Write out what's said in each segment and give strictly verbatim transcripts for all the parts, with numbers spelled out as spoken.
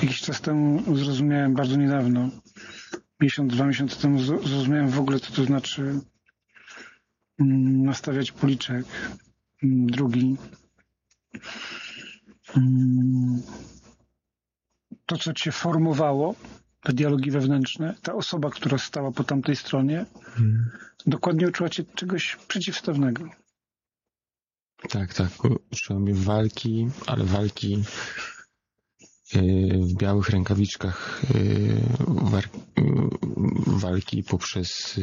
jakiś czas temu zrozumiałem, bardzo niedawno, miesiąc, dwa miesiące temu zrozumiałem w ogóle, co to znaczy nastawiać policzek. Drugi. To, co cię formowało, te dialogi wewnętrzne, ta osoba, która stała po tamtej stronie, hmm. dokładnie uczyła cię czegoś przeciwstawnego. Tak, tak. Uczyła mnie walki, ale walki w białych rękawiczkach, walki poprzez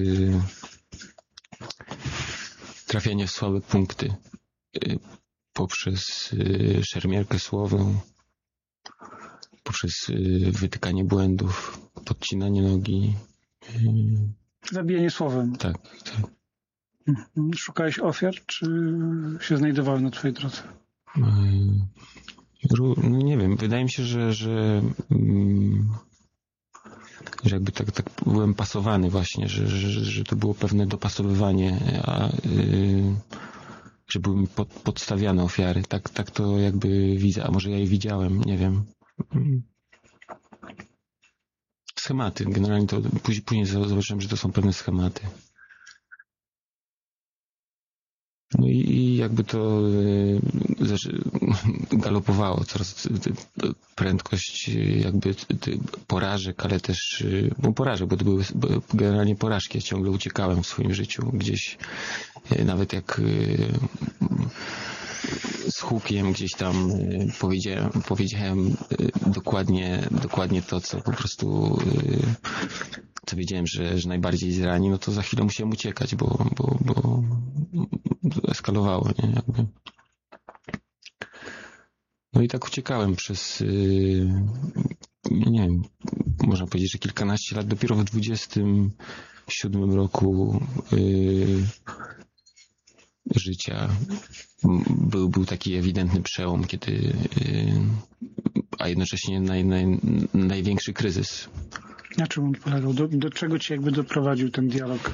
trafianie w słabe punkty, poprzez szermierkę słowną, poprzez wytykanie błędów, podcinanie nogi. Zabijanie słowem. Tak, tak. Szukałeś ofiar, czy się znajdowały na twojej drodze? No nie wiem, wydaje mi się, że, że, że jakby tak, tak byłem pasowany właśnie, że, że, że to było pewne dopasowywanie, a że były mi pod, podstawiane ofiary. Tak, tak to jakby widzę, a może ja je widziałem, nie wiem. Schematy, generalnie to później, później zobaczyłem, że to są pewne schematy. No i, i jakby to y, galopowało coraz y, y, prędkość y, jakby y, porażek, ale też, y, bo porażek, bo to były generalnie porażki. Ja ciągle uciekałem w swoim życiu gdzieś, y, nawet jak y, z hukiem gdzieś tam y, powiedziałem, powiedziałem y, dokładnie, dokładnie to, co po prostu y, co wiedziałem, że, że najbardziej zrani, no to za chwilę musiałem uciekać, bo, bo, bo eskalowało, nie? Jakby. No i tak uciekałem przez, yy, nie wiem, można powiedzieć, że kilkanaście lat. Dopiero w dwudziestym siódmym roku yy, życia był, był taki ewidentny przełom, kiedy, yy, a jednocześnie naj, naj, największy kryzys. Na czym on polegał? Do, do czego cię jakby doprowadził ten dialog?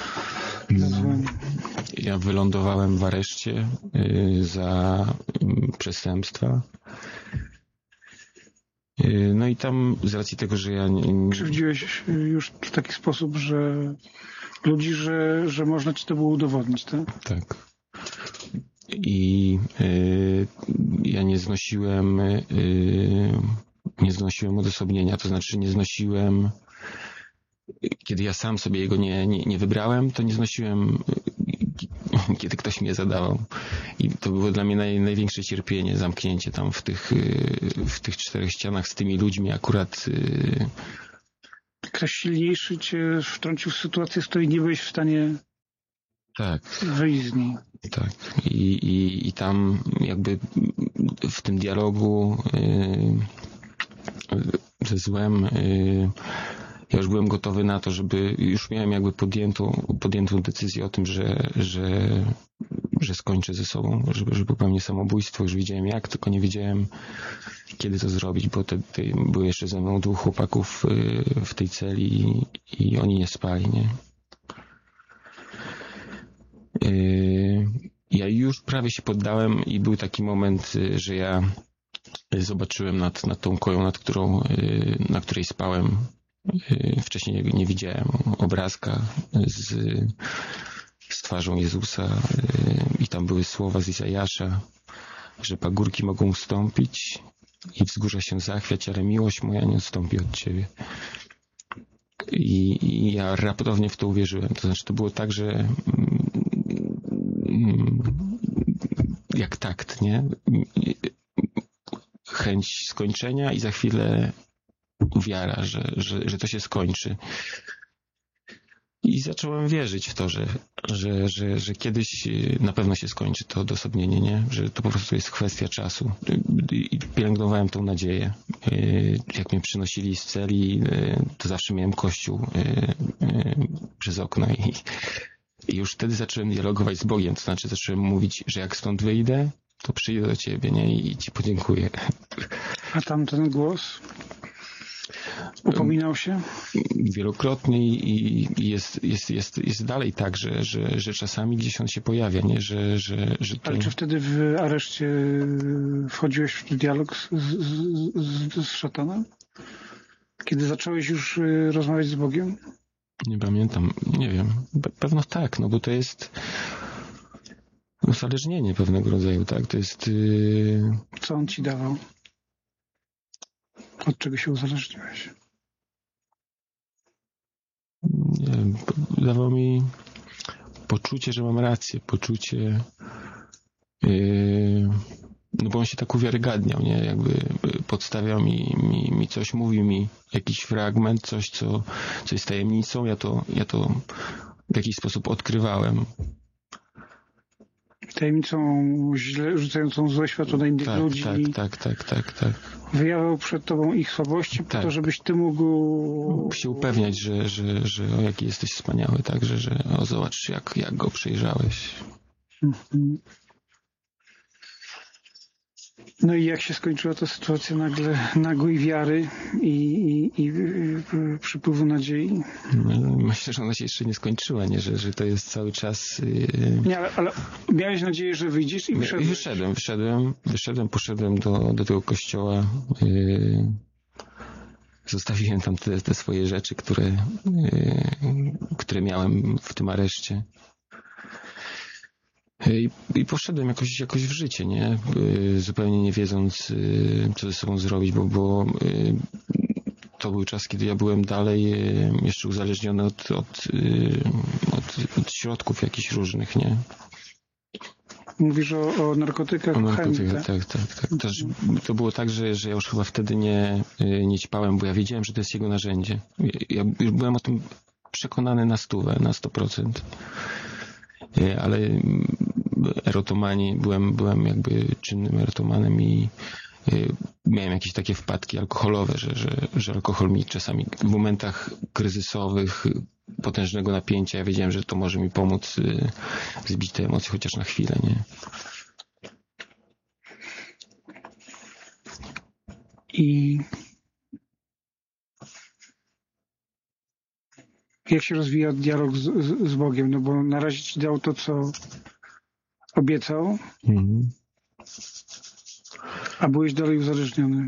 Ja wylądowałem w areszcie y, za y, przestępstwa. Y, no i tam z racji tego, że ja... Nie... Krzywdziłeś już w taki sposób, że ludzi, że, że można ci to było udowodnić, tak? Tak. I y, ja nie znosiłem y, nie znosiłem odosobnienia, to znaczy nie znosiłem, kiedy ja sam sobie jego nie, nie, nie wybrałem, to nie znosiłem, kiedy ktoś mnie zadawał. I to było dla mnie naj, największe cierpienie, zamknięcie tam w tych, w tych czterech ścianach z tymi ludźmi akurat. Ktoś silniejszy cię wtrącił w sytuację, z której nie byłeś w stanie tak. wyjść z niej. Tak. I, i, i tam jakby w tym dialogu yy, ze złem yy, ja już byłem gotowy na to, żeby, już miałem jakby podjętą, podjętą decyzję o tym, że, że, że skończę ze sobą, żeby, żeby popełnię samobójstwo. Już wiedziałem jak, tylko nie wiedziałem kiedy to zrobić, bo te, te, było jeszcze ze mną dwóch chłopaków yy, w tej celi i, i oni nie spali, nie? Yy, ja już prawie się poddałem i był taki moment, że ja zobaczyłem nad, nad tą koją, nad którą, na której spałem. Wcześniej nie widziałem obrazka z, z twarzą Jezusa i tam były słowa z Izajasza, że pagórki mogą ustąpić i wzgórza się zachwiać, ale miłość moja nie odstąpi od Ciebie. I, i ja raptownie w to uwierzyłem. To znaczy to było tak, że jak takt, nie? Chęć skończenia i za chwilę wiara, że, że, że to się skończy. I zacząłem wierzyć w to, że, że, że, że kiedyś na pewno się skończy to odosobnienie, nie? Że to po prostu jest kwestia czasu. I pielęgnowałem tą nadzieję. Jak mnie przynosili z celi, to zawsze miałem kościół przez okno i I już wtedy zacząłem dialogować z Bogiem, to znaczy zacząłem mówić, że jak stąd wyjdę, to przyjdę do Ciebie, nie? I Ci podziękuję. A tamten głos? Upominał się? Wielokrotnie i, i jest, jest, jest, jest dalej tak, że, że, że czasami gdzieś on się pojawia, nie? Że, że, że to... Ale czy wtedy w areszcie wchodziłeś w dialog z, z, z, z szatanem? Kiedy zacząłeś już rozmawiać z Bogiem? Nie pamiętam, nie wiem. Pe- pewno tak, no bo to jest uzależnienie pewnego rodzaju, tak? To jest... Yy... Co on ci dawał? Od czego się uzależniłeś? Nie wiem, dawał mi poczucie, że mam rację, poczucie, yy, no bo on się tak uwiarygadniał, nie? Jakby podstawiał mi, mi, mi coś, mówił mi jakiś fragment, coś, co, co jest tajemnicą, ja to, ja to w jakiś sposób odkrywałem. Tajemnicą źle, rzucającą złe światło na innych tak, ludzi. Tak, tak, tak, tak, tak. Wyjawiał przed tobą ich słabości po tak. to, żebyś ty mógł się upewniać, że, że, że o jaki jesteś wspaniały, tak, że, że o zobacz jak, jak go przejrzałeś. Mhm. No i jak się skończyła ta sytuacja nagle nagłej wiary i, i, i, i przypływu nadziei? No, myślę, że ona się jeszcze nie skończyła, nie? Że, że to jest cały czas... Yy... Nie, ale, ale miałeś nadzieję, że wyjdziesz i wyszedłeś? Wyszedłem, wyszedłem, wyszedłem, poszedłem do, do tego kościoła. Yy... Zostawiłem tam te, te swoje rzeczy, które, yy... które miałem w tym areszcie. I, I poszedłem jakoś, jakoś w życie, nie? Yy, zupełnie nie wiedząc, yy, co ze sobą zrobić, bo, bo yy, to był czas, kiedy ja byłem dalej yy, jeszcze uzależniony od, od, yy, od, od środków jakichś różnych, nie? Mówisz o, o narkotykach, o o narkotykach, chemii, tak, tak, tak. tak. Też, to było tak, że, że ja już chyba wtedy nie, yy, nie ćpałem, bo ja wiedziałem, że to jest jego narzędzie. Ja, ja już byłem o tym przekonany na stówę, na sto procent. Ale erotomanii, byłem, byłem jakby czynnym erotomanem i miałem jakieś takie wpadki alkoholowe, że, że, że alkohol mi czasami w momentach kryzysowych, potężnego napięcia, ja wiedziałem, że to może mi pomóc zbić te emocje chociaż na chwilę, nie? I jak się rozwija dialog z, z, z Bogiem? No bo na razie ci dał to, co obiecał, mhm. a byłeś dalej uzależniony.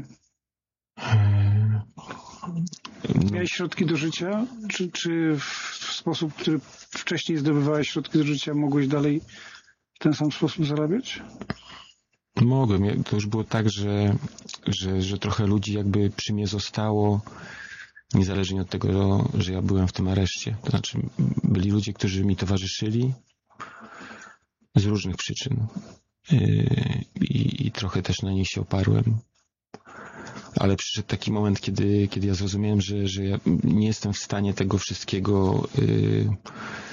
No. Miałeś środki do życia? Czy, czy w sposób, który wcześniej zdobywałeś środki do życia, mogłeś dalej w ten sam sposób zarabiać? Mogłem. To już było tak, że, że, że trochę ludzi jakby przy mnie zostało, niezależnie od tego, że ja byłem w tym areszcie. To znaczy, byli ludzie, którzy mi towarzyszyli z różnych przyczyn. I, i trochę też na nich się oparłem. Ale przyszedł taki moment, kiedy, kiedy ja zrozumiałem, że, że ja nie jestem w stanie tego wszystkiego yy,